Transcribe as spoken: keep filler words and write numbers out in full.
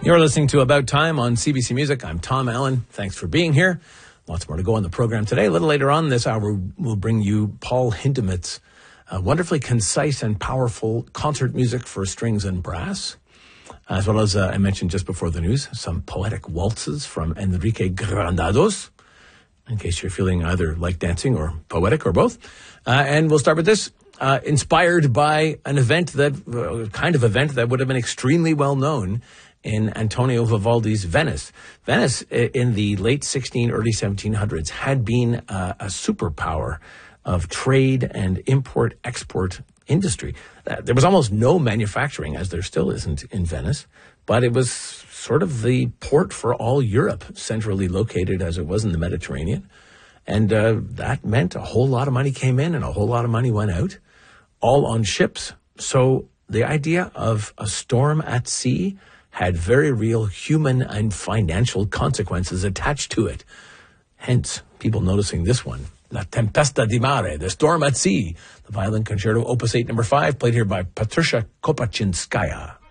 You're listening to About Time on C B C Music. I'm Tom Allen. Thanks for being here. Lots more to go on the program today. A little later on this hour, we'll bring you Paul Hindemith's uh, wonderfully concise and powerful concert music for strings and brass, as well as, uh, I mentioned just before the news, some poetic waltzes from Enrique Granados, in case you're feeling either like dancing or poetic or both. Uh, and we'll start with this, uh, inspired by an event that, uh, kind of event that would have been extremely well known in Antonio Vivaldi's Venice. Venice, in the late sixteen, early seventeen hundreds, had been uh, a superpower of trade and import-export industry. Uh, there was almost no manufacturing, as there still isn't in Venice, but it was sort of the port for all Europe, centrally located as it was in the Mediterranean. And uh, that meant a whole lot of money came in and a whole lot of money went out, all on ships. So the idea of a storm at sea had very real human and financial consequences attached to it. Hence, people noticing this one, La Tempesta di Mare, the storm at sea, the violin concerto, opus eight, number five, played here by Patricia Kopachinskaya.